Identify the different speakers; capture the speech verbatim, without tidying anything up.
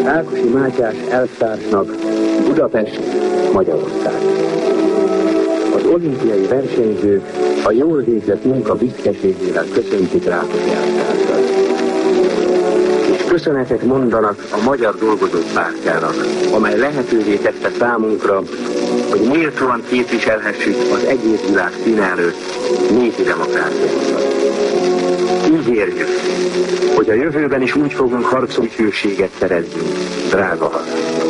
Speaker 1: Rákosi Mátyás elvtársnak Budapest, Magyarország. Az olimpiai versenyzők a jól végzett munka büszkeségével köszöntik Rákosi elvtársat. És köszönetet mondanak a Magyar Dolgozók Pártjának, amely lehetővé tette számunkra, hogy méltóan képviselhessük az egész világ színe előtt népi demokráciánkat. Ígérjük, hogy a jövőben is úgy fogunk harcolni, hűséget szerezni, drága hazánk.